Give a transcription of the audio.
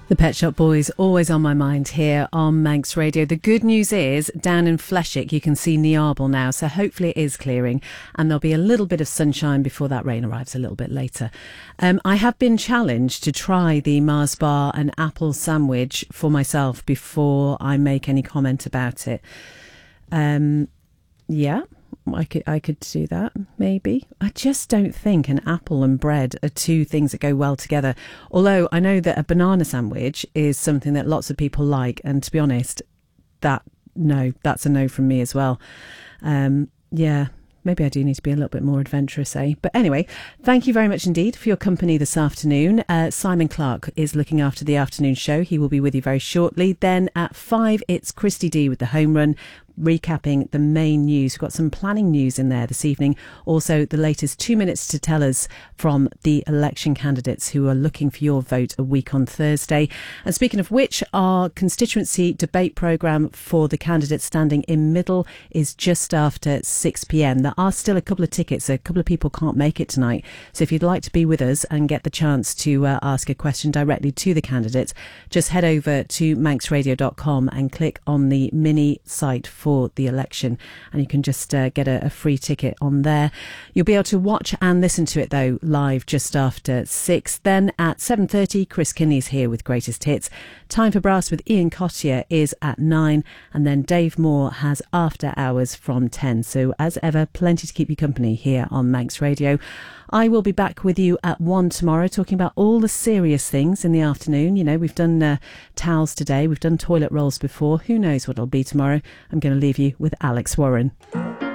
The Pet Shop Boys, always on my mind here on Manx Radio. The good news is, down in Fleshwick, you can see Niarbel now, so hopefully it is clearing and there'll be a little bit of sunshine before that rain arrives a little bit later. I have been challenged to try the Mars bar and apple sandwich for myself before I make any comment about it. Yeah. I could do that, maybe. I just don't think an apple and bread are two things that go well together. Although I know that a banana sandwich is something that lots of people like. And to be honest, that's a no from me as well. Yeah, maybe I do need to be a little bit more adventurous, eh? But anyway, thank you very much indeed for your company this afternoon. Simon Clark is looking after the afternoon show. He will be with you very shortly. Then at 5, it's Christy D with the home run, recapping the main news. We've got some planning news in there this evening. Also, the latest 2 minutes to tell us from the election candidates who are looking for your vote a week on Thursday. And speaking of which, our constituency debate programme for the candidates standing in middle is just after 6 p.m. There are still a couple of tickets. A couple of people can't make it tonight. So if you'd like to be with us and get the chance to ask a question directly to the candidates, just head over to manxradio.com and click on the mini site for the election, and you can just get a free ticket on there. You'll be able to watch and listen to it though live just after 6. Then at 7:30, Chris Kinney's here with Greatest Hits. Time for Brass with Ian Cottier is at 9, and then Dave Moore has After Hours from 10. So as ever, plenty to keep you company here on Manx Radio. I will be back with you at 1 tomorrow, talking about all the serious things in the afternoon. You know, we've done towels today, we've done toilet rolls before. Who knows what it'll be tomorrow? I'm going to leave you with Alex Warren.